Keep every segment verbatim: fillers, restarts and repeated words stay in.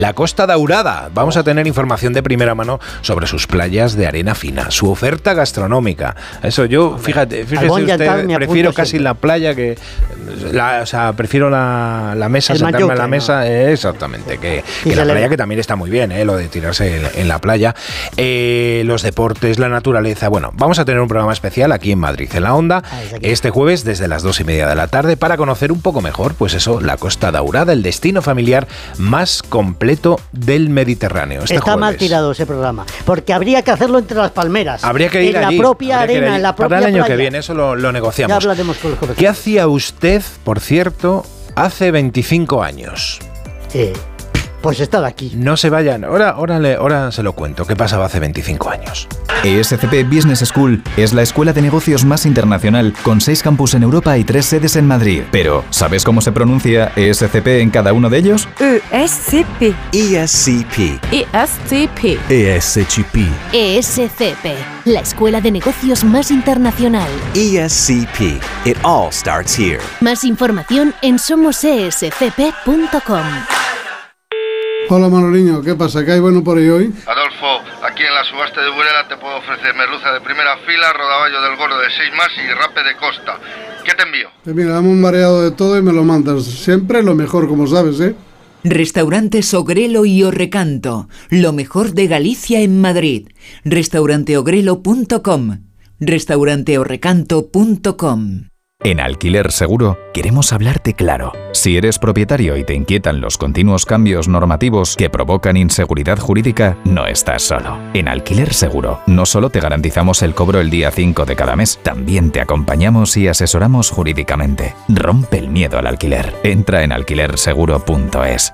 La Costa Daurada. Vamos a tener información de primera mano sobre sus playas de arena fina, su oferta gastronómica. Eso yo, fíjate, fíjese usted, prefiero casi la playa que... La, o sea, prefiero la, la mesa, sentarme en la mesa, eh, exactamente, que, que la playa, que también está muy bien, eh, lo de tirarse en, en la playa. Eh, los deportes, la naturaleza. Bueno, vamos a tener un programa especial aquí en Madrid, en la Onda, este jueves desde las dos y media de la tarde para conocer un poco mejor, pues eso, la Costa Daurada, el destino familiar más completo del Mediterráneo. Este Está jueves. mal tirado ese programa, porque habría que hacerlo entre las palmeras. Habría que ir en allí, la propia arena, ir en la propia Para el año playa. que viene, eso lo, lo negociamos. Ya hablaremos con los profesores. ¿Qué hacía usted, por cierto, hace veinticinco años? Eh, pues estar aquí. No se vayan, ahora, ahora, le, ahora se lo cuento. ¿Qué pasaba hace veinticinco años? E S C P Business School es la escuela de negocios más internacional, con seis campus en Europa y tres sedes en Madrid. Pero, ¿sabes cómo se pronuncia E S C P en cada uno de ellos? E S C P. E S C P. E S C P. E S C P. E S C P, la escuela de negocios más internacional. E S C P. It all starts here. Más información en somos e s c p punto com. Hola Manoliño, ¿qué pasa? ¿Qué hay bueno por ahí hoy? Adolfo, aquí en la subasta de Burela te puedo ofrecer merluza de primera fila, rodaballo del gordo de seis más y rape de costa. ¿Qué te envío? Pues mira, dame un mareado de todo y me lo mandas. Siempre lo mejor, como sabes, ¿eh? Restaurantes Ogrelo y Orrecanto, lo mejor de Galicia en Madrid. restaurante ogrelo punto com, restaurante orrecanto punto com. En Alquiler Seguro queremos hablarte claro. Si eres propietario y te inquietan los continuos cambios normativos que provocan inseguridad jurídica, no estás solo. En Alquiler Seguro no solo te garantizamos el cobro el día cinco de cada mes, también te acompañamos y asesoramos jurídicamente. Rompe el miedo al alquiler. Entra en alquiler seguro punto es.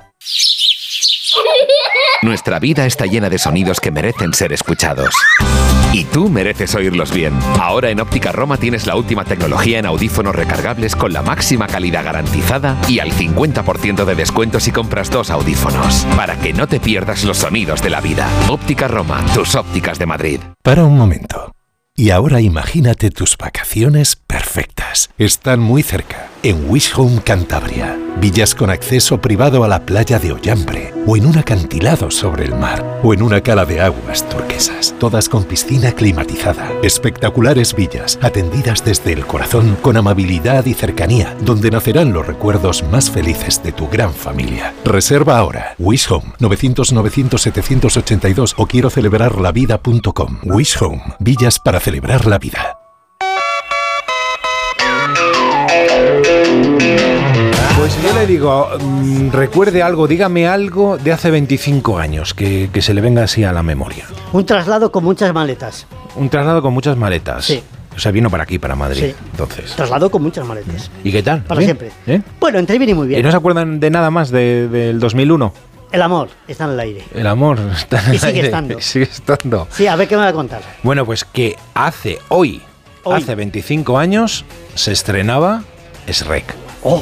Nuestra vida está llena de sonidos que merecen ser escuchados. Y tú mereces oírlos bien. Ahora en Óptica Roma tienes la última tecnología en audífonos recargables con la máxima calidad garantizada y al cincuenta por ciento de descuento si compras dos audífonos. Para que no te pierdas los sonidos de la vida. Óptica Roma, tus ópticas de Madrid. Para un momento. Y ahora imagínate tus vacaciones perfectas. Están muy cerca, en Wish Home Cantabria. Villas con acceso privado a la playa de Ollambre, o en un acantilado sobre el mar, o en una cala de aguas turquesas, todas con piscina climatizada. Espectaculares villas, atendidas desde el corazón, con amabilidad y cercanía, donde nacerán los recuerdos más felices de tu gran familia. Reserva ahora. Wish Home, novecientos novecientos setecientos ochenta y dos o quiero celebrar la vida punto com. Wish Home, villas para celebrar la vida. Pues yo le digo, mmm, recuerde algo, dígame algo de hace veinticinco años que, que se le venga así a la memoria. Un traslado con muchas maletas. Un traslado con muchas maletas. Sí. O sea, vino para aquí, para Madrid, sí. entonces. Traslado con muchas maletas. ¿Y qué tal? Para ¿Bien? siempre. ¿Eh? Bueno, entre bien y muy bien. ¿Y no se acuerdan de nada más de, del dos mil uno? El amor está en el aire. El amor está en el y sigue aire. estando. Sigue estando. Sí, a ver qué me va a contar. Bueno, pues que hace hoy, hoy. hace veinticinco años, se estrenaba Shrek. ¡Oh!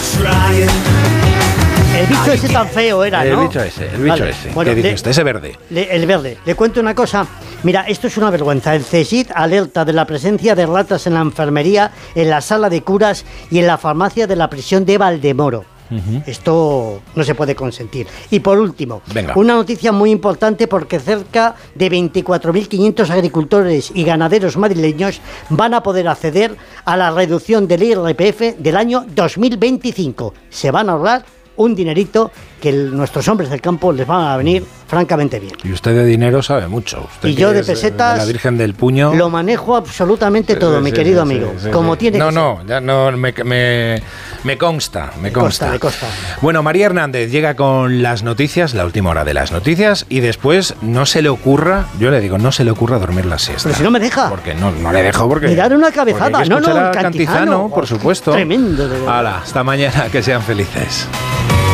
El bicho ese tan feo era, ¿no? El bicho ese, el bicho vale. ese. Bueno, ¿qué dice le, usted? Ese verde. Le, el verde. Le cuento una cosa. Mira, esto es una vergüenza. El CSIC alerta de la presencia de ratas en la enfermería, en la sala de curas y en la farmacia de la prisión de Valdemoro. Uh-huh. Esto no se puede consentir. Y por último, Venga. una noticia muy importante porque cerca de veinticuatro mil quinientos agricultores y ganaderos madrileños van a poder acceder a la reducción del I R P F del año dos mil veinticinco. Se van a ahorrar un dinerito que el, nuestros hombres del campo les van a venir francamente bien. Y usted de dinero sabe mucho. Usted y yo de es, pesetas, de la Virgen del Puño, lo manejo absolutamente todo, sí, mi sí, querido sí, amigo. Sí, sí, como sí. tiene no, que no, ser. ya no, me, me, me consta, me, me consta. Me consta. Bueno, María Hernández llega con las noticias, la última hora de las noticias, y después no se le ocurra, yo le digo, no se le ocurra dormir la siesta. Pero si no me deja. Porque no, no le dejo porque... Mirar una cabezada, no, no, el Cantizano, por supuesto. Tremendo. De Hala, hasta mañana, que sean felices.